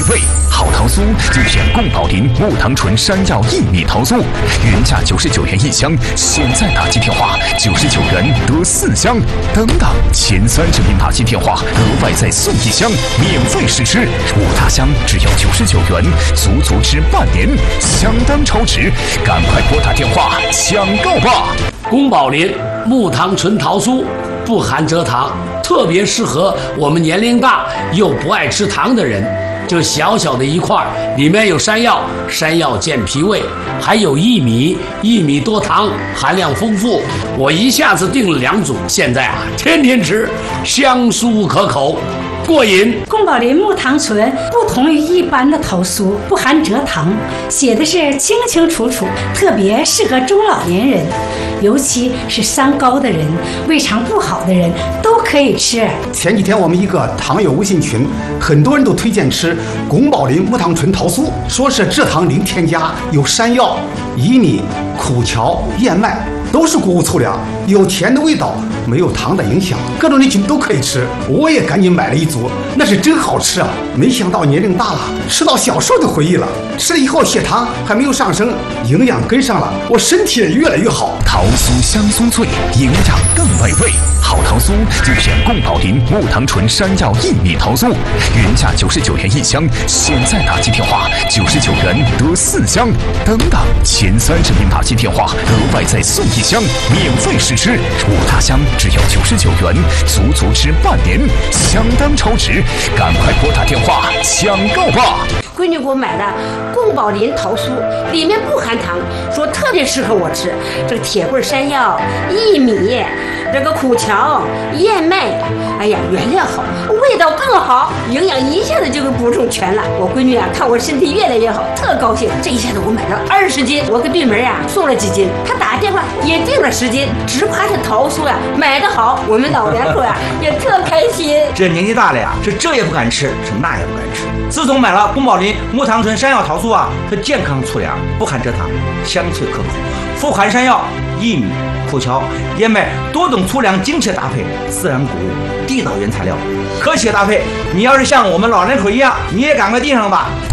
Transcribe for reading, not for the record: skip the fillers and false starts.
味，好桃酥就选贡宝林木糖醇山药薏米桃酥，原价99元一箱，现在打击电话99元得4箱，等等前30名打击电话额外再送1箱，免费试吃，5大箱只要99元，足吃半年，相当超值，赶快拨打电话抢购吧！ 宫保林木糖醇桃酥不含蔗糖，特别适合我们年龄大又不爱吃糖的人。这小小的一块，里面有山药，山药健脾胃，还有薏米，薏米多糖，含量丰富。我一下子订了2组，现在天天吃，香酥可口，过瘾。 宫保林木糖醇不同于一般的桃酥，不含蔗糖，写的是清清楚楚，特别适合中老年人，尤其是三高的人、胃肠不好的人都可以吃。 前几天我们一个糖友微信群，很多人都推荐吃宫保林木糖醇桃酥，说是蔗糖零添加，有山药、薏米、苦荞、燕麦，都是谷物粗粮，有甜的味道，没有糖的影响，各种人群都可以吃。我也赶紧买了1组，那是真好吃啊！没想到年龄大了，吃到小时候的回忆了。吃了以后血糖还没有上升，营养跟上了，我身体也越来越好。 桃酥香酥脆，营养更美味。好桃酥就选贡宝林木糖醇山药薏米桃酥，原价99元一箱，现在打击电话99元得4箱，等等前30名打击电话额外再送1箱，免费试吃，5大箱只要99元，足吃半年，相当超值，赶快拨打电话抢购吧！ 闺女给我买的贡宝林桃酥，里面不含糖，说特别适合我吃。这个铁棍山药、薏米，这个苦荞、燕麦，哎呀，原料好，味道更好，营养一下子就给补充全了。我闺女啊，看我身体越来越好，特高兴。这一下子我买了20斤，我给对门啊送了几斤，他打电话也订了10斤，只怕这桃酥呀买得好，我们老两口呀也特开心。 这年纪大了呀，是这也不敢吃，是那也不敢吃。自从买了宫保林木糖醇山药桃酥啊，它健康粗粮，不含蔗糖，香脆可口，富含山药、薏米、苦荞、燕麦多种粗粮精确搭配，自然谷物，地道原材料，科学搭配。你要是像我们老人口一样，你也赶快订上吧。